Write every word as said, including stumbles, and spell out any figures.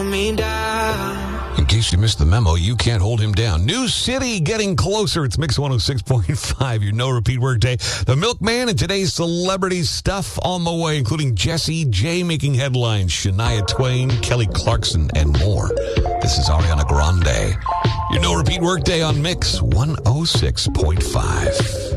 me down. In case you missed the memo, you can't hold him down. New City getting closer. It's Mix one oh six point five, your no repeat workday. The Milkman and today's celebrity stuff on the way, including Jessie J making headlines, Shania Twain, Kelly Clarkson, and more. This is Ariana Grande. Your no repeat workday on Mix one oh six point five.